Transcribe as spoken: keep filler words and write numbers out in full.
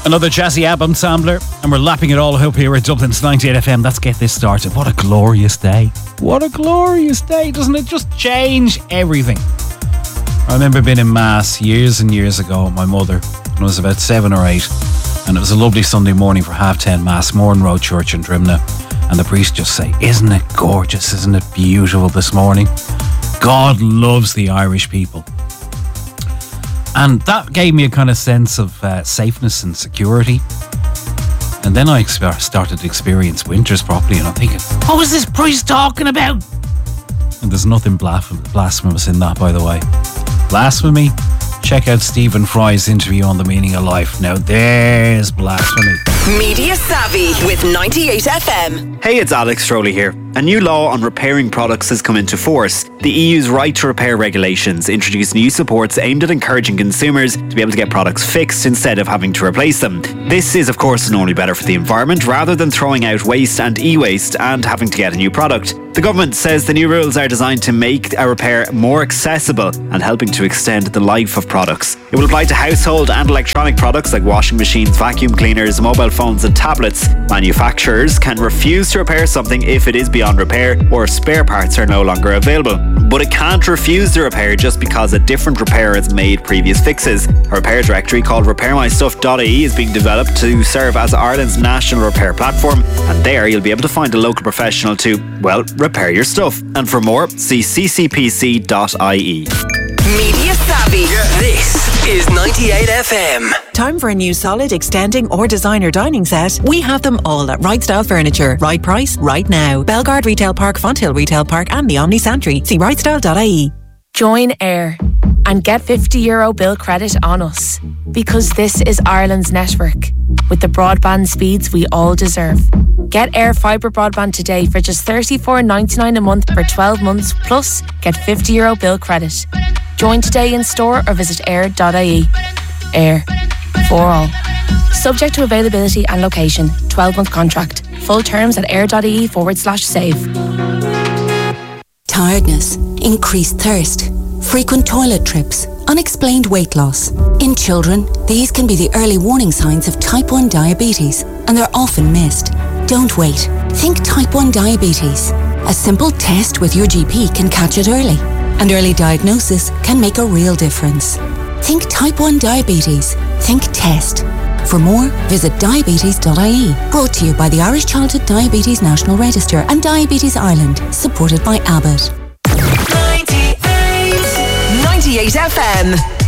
Another jazzy album sampler, and we're lapping it all up here at Dublin's ninety-eight F M. Let's get this started. What a glorious day. What a glorious day. Doesn't it just change everything? I remember being in Mass years and years ago with my mother when I was about seven or eight, and it was a lovely Sunday morning for half ten Mass, Moran Road Church in Drimna, and the priest just say, isn't it gorgeous, isn't it beautiful this morning? God loves the Irish people. And that gave me a kind of sense of uh, safeness and security. And then I exper- started to experience winters properly, and I'm thinking, what was this priest talking about? And there's nothing blasphemous, blasphemous in that, by the way. Blasphemy? Check out Stephen Fry's interview on the meaning of life. Now there's blasphemy. Media Savvy with ninety-eight F M. Hey, it's Alex Strolley here. A new law on repairing products has come into force. The E U's right to repair regulations introduce new supports aimed at encouraging consumers to be able to get products fixed instead of having to replace them. This is, of course, normally better for the environment rather than throwing out waste and e-waste and having to get a new product. The government says the new rules are designed to make a repair more accessible and helping to extend the life of products. It will apply to household and electronic products like washing machines, vacuum cleaners, mobile phones and tablets. Manufacturers can refuse to repair something if it is beyond repair or spare parts are no longer available. But it can't refuse the repair just because a different repairer has made previous fixes. A repair directory called repair my stuff dot I E is being developed to serve as Ireland's national repair platform, and there you'll be able to find a local professional to, well, repair your stuff. And for more, see c c p c dot I E. Media Savvy. Yeah. This is ninety-eight F M. Time for a new solid, extending or designer dining set? We have them all at Right Style Furniture. Right price, right now. Belgard Retail Park, Fonthill Retail Park and the Omni Santry. See right style dot I E. Join Air and get fifty euro bill credit on us, because this is Ireland's network with the broadband speeds we all deserve. Get Air Fibre broadband today for just thirty-four ninety-nine a month for twelve months, plus get fifty euro bill credit. Join today in store or visit air dot I E. Air. For all. Subject to availability and location. twelve month contract. Full terms at air dot I E forward slash save. Tiredness, increased thirst, frequent toilet trips, unexplained weight loss. In children, these can be the early warning signs of type one diabetes, and they're often missed. Don't wait. Think type one diabetes. A simple test with your G P can catch it early, and early diagnosis can make a real difference. Think type one diabetes. Think test. For more, visit diabetes dot I E. Brought to you by the Irish Childhood Diabetes National Register and Diabetes Ireland, supported by Abbott. ninety-eight F M.